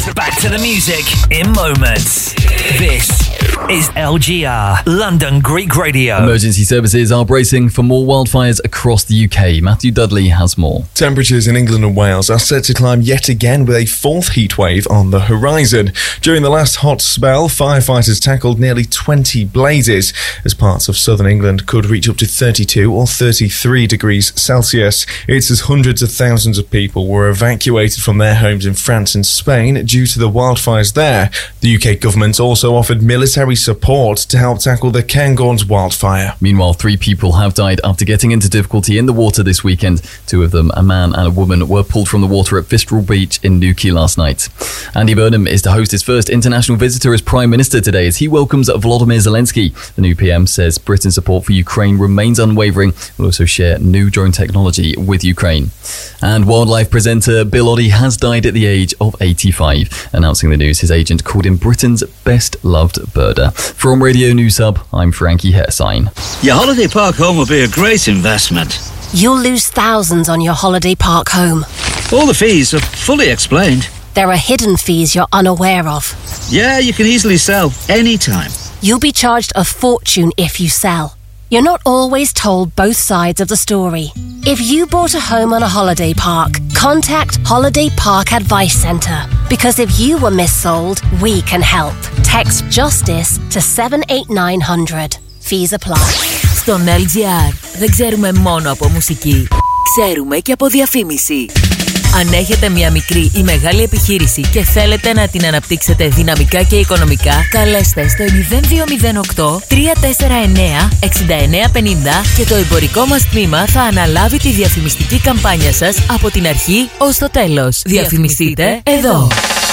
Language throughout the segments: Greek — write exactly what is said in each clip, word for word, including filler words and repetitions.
Back to the music in moments. This is L G R, London Greek Radio. Emergency services are bracing for more wildfires across the U K. Matthew Dudley has more. Temperatures in England and Wales are set to climb yet again with a fourth heatwave on the horizon. During the last hot spell, firefighters tackled nearly twenty blazes, as parts of southern England could reach up to thirty-two or thirty-three degrees Celsius. It's as hundreds of thousands of people were evacuated from their homes in France and Spain due to the wildfires there. The U K government also offered military support to help tackle the Cairngorms wildfire. Meanwhile, three people have died after getting into difficulty in the water this weekend. Two of them, a man and a woman, were pulled from the water at Fistral Beach in Newquay last night. Andy Burnham is to host his first international visitor as Prime Minister today as he welcomes Volodymyr Zelensky. The new P M says Britain's support for Ukraine remains unwavering. Will also share new drone technology with Ukraine. And wildlife presenter Bill Oddie has died at the age of eighty-five. Announcing the news, his agent called him Britain's best loved birder. From Radio News Hub, I'm Frankie Hersign. Your holiday park home will be a great investment. You'll lose thousands on your holiday park home. All the fees are fully explained. There are hidden fees you're unaware of. Yeah, you can easily sell anytime. You'll be charged a fortune if you sell. You're not always told both sides of the story. If you bought a home on a holiday park, contact Holiday Park Advice Centre. Because if you were missold, we can help. Text JUSTICE to seven eight nine hundred. Fees apply. Στον L G R δεν ξέρουμε μόνο από μουσική. Ξέρουμε και από διαφήμιση. Αν έχετε μια μικρή ή μεγάλη επιχείρηση και θέλετε να την αναπτύξετε δυναμικά και οικονομικά, καλέστε στο εννιά δύο μηδέν οκτώ τρία τέσσερα εννέα έξι εννέα πενήντα και το εμπορικό μας τμήμα θα αναλάβει τη διαφημιστική καμπάνια σας από την αρχή ως το τέλος. Διαφημιστείτε εδώ.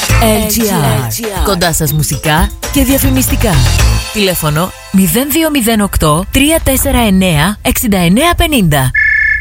L G R. Κοντά σας μουσικά και διαφημιστικά. Τηλέφωνο εννιά δύο μηδέν οκτώ τρία τέσσερα εννέα έξι εννέα πενήντα.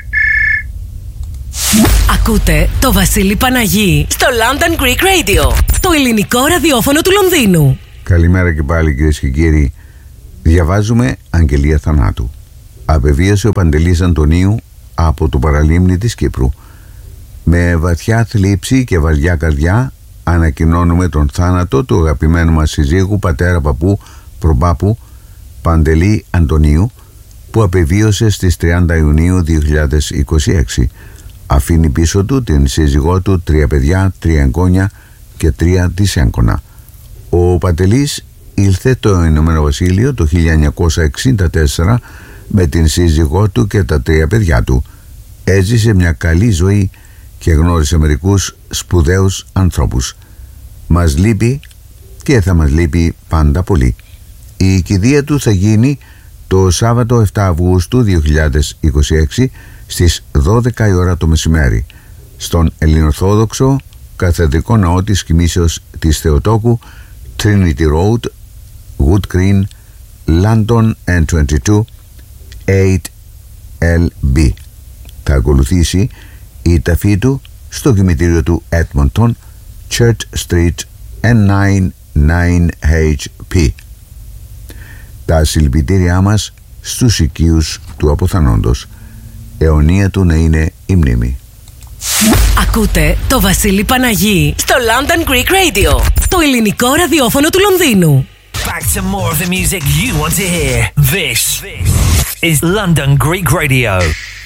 Ακούτε το Βασίλη Παναγί στο London Greek Radio, το ελληνικό ραδιόφωνο του Λονδίνου. Καλημέρα και πάλι, κυρίες και κύριοι. Διαβάζουμε αγγελία θανάτου. Απεβίωσε ο Παντελής Αντωνίου από το παραλίμνη της Κύπρου. Με βαθιά θλίψη και βαριά καρδιά ανακοινώνουμε τον θάνατο του αγαπημένου μας συζύγου, πατέρα παππού, προπάπου Παντελή Αντωνίου, που απεβίωσε στις τριάντα Ιουνίου δύο χιλιάδες είκοσι έξι. Αφήνει πίσω του την σύζυγό του, τρία παιδιά, τρία εγγόνια και τρία δυσέγγωνα. Ο Παντελής ήλθε το Ηνωμένο Βασίλειο το χίλια εννιακόσια εξήντα τέσσερα με την σύζυγό του και τα τρία παιδιά του. Έζησε μια καλή ζωή και γνώρισε μερικούς σπουδαίους ανθρώπους. Μας λείπει και θα μας λείπει πάντα πολύ. Η κηδεία του θα γίνει το Σάββατο επτά Αυγούστου δύο χιλιάδες είκοσι έξι στις δώδεκα η ώρα το μεσημέρι στον Ελληνοορθόδοξο Καθεδρικό Ναό της Κοιμήσεως της Θεοτόκου, Trinity Road, Wood Green, London N είκοσι δύο οκτώ L B. Θα ακολουθήσει η ταφή του στο κημητήριο του Edmonton, Church Street N ενενήντα εννέα H P. Τα συλληπιτήριά μας στους οικείους του αποθανόντος. Αιωνία του να είναι η μνήμη. Ακούτε το Βασίλη Παναγί στο London Greek Radio, το ελληνικό ραδιόφωνο του Λονδίνου. Back to more of the music you want to hear. This is London Greek Radio.